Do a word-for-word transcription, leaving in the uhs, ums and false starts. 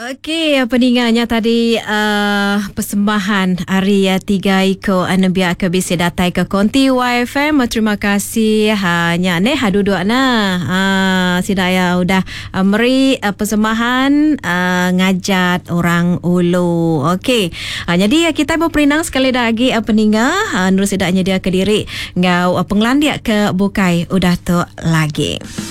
Okey, peninggalnya tadi uh, persembahan hari uh, tiga iko anabia ke bisi datai ke konti Y F M. Terima kasih hanya ne ha duduk na. Uh, sidaya udah uh, meri uh, persembahan uh, ngajat orang ulu. Okey. Uh, jadi uh, kita berperinang sekali lagi uh, peninggal uh, nur sidaknya dia ke diri ngau uh, penglandia ke bukai udah tu lagi.